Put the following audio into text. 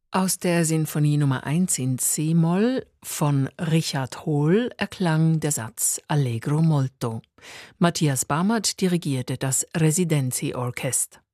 Aus der Sinfonie Nummer 1 in c-Moll von Richard Hohl erklang der Satz Allegro molto. Matthias Barmert dirigierte das Residenzi-Orchester.